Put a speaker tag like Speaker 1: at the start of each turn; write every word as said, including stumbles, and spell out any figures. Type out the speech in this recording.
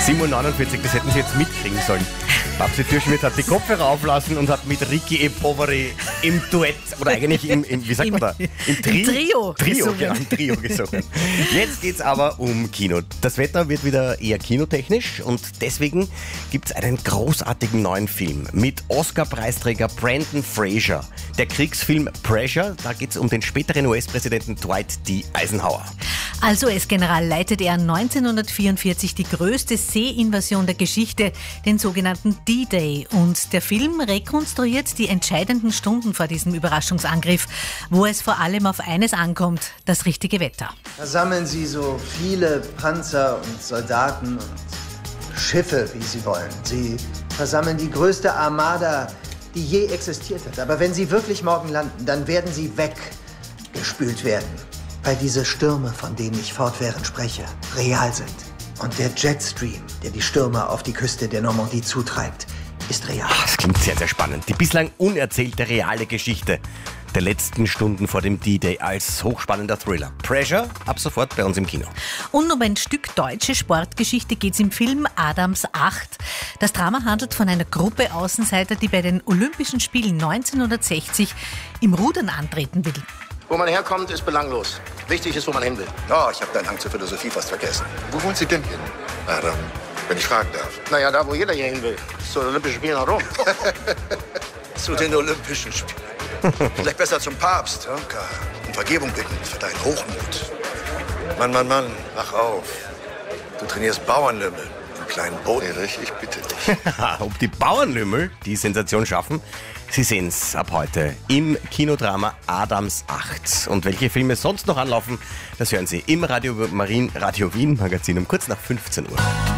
Speaker 1: sieben Uhr neunundvierzig, das hätten Sie jetzt mitkriegen sollen. Babsi Türschmidt hat die Kopfhörer auflassen und hat mit Ricky E. Poveri im Duett, oder eigentlich im, im wie sagt man da? Im, Tri-
Speaker 2: Im Trio
Speaker 1: Trio,
Speaker 2: gesungen.
Speaker 1: genau, im Trio gesungen. Jetzt geht's aber um Kino. Das Wetter wird wieder eher kinotechnisch und deswegen gibt's einen großartigen neuen Film mit Oscar-Preisträger Brendan Fraser. Der Kriegsfilm Pressure, da geht's um den späteren U S-Präsidenten Dwight D. Eisenhower.
Speaker 2: Als U S-General leitet er neunzehnhundertvierundvierzig die größte Seeinvasion der Geschichte, den sogenannten D-Day. Und der Film rekonstruiert die entscheidenden Stunden vor diesem Überraschungsangriff, wo es vor allem auf eines ankommt, das richtige Wetter.
Speaker 3: Versammeln Sie so viele Panzer und Soldaten und Schiffe, wie Sie wollen. Sie versammeln die größte Armada, die je existiert hat. Aber wenn Sie wirklich morgen landen, dann werden Sie weggespült werden. Weil diese Stürme, von denen ich fortwährend spreche, real sind. Und der Jetstream, der die Stürme auf die Küste der Normandie zutreibt, ist real.
Speaker 1: Das klingt sehr, sehr spannend. Die bislang unerzählte reale Geschichte der letzten Stunden vor dem D-Day als hochspannender Thriller. Pressure, ab sofort bei uns im Kino.
Speaker 2: Und um ein Stück deutsche Sportgeschichte geht es im Film Adams acht. Das Drama handelt von einer Gruppe Außenseiter, die bei den Olympischen Spielen neunzehnhundertsechzig im Rudern antreten will.
Speaker 4: Wo man herkommt, ist belanglos. Wichtig ist, wo man hin will.
Speaker 5: Oh, ich habe deinen Hang zur Philosophie fast vergessen. Wo wollen Sie denn hin, Adam, wenn ich fragen darf?
Speaker 4: Naja, da, wo jeder hier hin will. Zu den Olympischen Spielen herum.
Speaker 5: Zu den Olympischen Spielen. Vielleicht besser zum Papst, ja? Um Vergebung bitten für deinen Hochmut. Mann, Mann, Mann, wach auf. Du trainierst Bauernlümmel im kleinen Boot. Erich, ich bitte dich.
Speaker 1: Ob die Bauernlümmel die Sensation schaffen, Sie sehen's ab heute im Kinodrama Adams acht. Und welche Filme sonst noch anlaufen, das hören Sie im Radio Marin, Radio Wien Magazin um kurz nach fünfzehn Uhr.